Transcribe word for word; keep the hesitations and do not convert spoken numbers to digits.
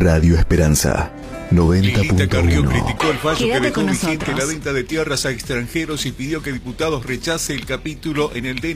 Radio Esperanza noventa punto Lilita Carrió uno. criticó el fallo Quédate que dejó con vigente nosotros. la venta de tierras a extranjeros y pidió que diputados rechace el capítulo en el D